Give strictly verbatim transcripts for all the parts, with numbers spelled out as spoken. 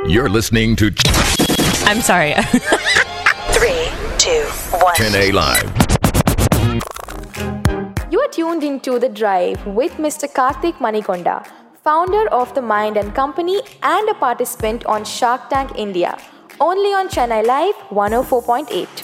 You're listening to I'm sorry. Three, two, one. ten A Live. You are tuned into The Drive with Mister Karthik Manikonda, founder of The Mind and Company and a participant on Shark Tank India, only on Chennai Live one oh four point eight.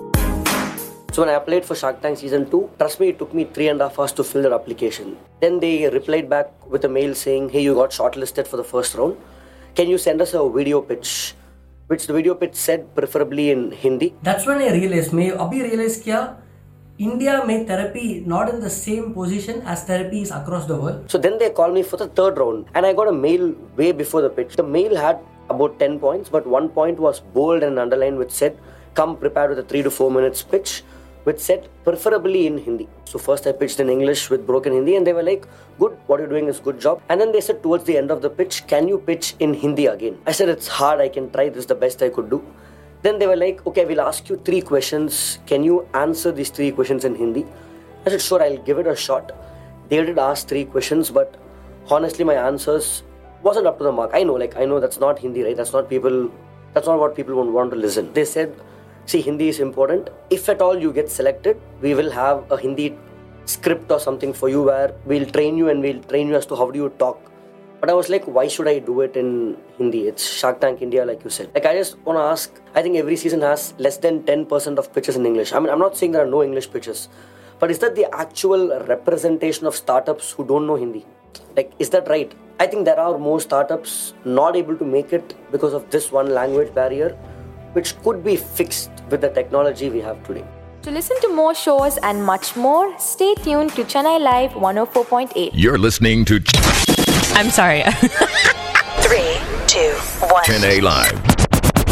So when I applied for Shark Tank Season two, trust me, it took me three and a half hours to fill their application. Then they replied back with a mail saying, hey, you got shortlisted for the first round. Can you send us a video pitch? Which the video pitch said preferably in Hindi. That's when I realized, मैं अभी realize किया, India में therapy not in the same position as therapy is across the world. So then they called me for the third round and I got a mail way before the pitch. The mail had about ten points, but one point was bold and underlined which said, come prepared with a three to four minutes pitch, which said preferably in Hindi. So first I pitched in English with broken Hindi and they were like, good, what you're doing is good job. And then they said towards the end of the pitch, can you pitch in Hindi again? I said, it's hard, I can try, this is the best I could do. Then they were like, okay, we'll ask you three questions. Can you answer these three questions in Hindi? I said, sure, I'll give it a shot. They did ask three questions, but honestly, my answers wasn't up to the mark. I know, like, I know that's not Hindi, right? That's not people, that's not what people want to listen. They said, see, Hindi is important. If at all you get selected, we will have a Hindi script or something for you where we'll train you and we'll train you as to how do you talk. But I was like, why should I do it in Hindi? It's Shark Tank India, like you said. Like, I just want to ask, I think every season has less than ten percent of pitches in English. I mean, I'm not saying there are no English pitches, but is that the actual representation of startups who don't know Hindi? Like, is that right? I think there are more startups not able to make it because of this one language barrier, which could be fixed with the technology we have today. To listen to more shows and much more, stay tuned to Chennai Live one oh four point eight. You're listening to I'm sorry. Three, two, one. ten A Live.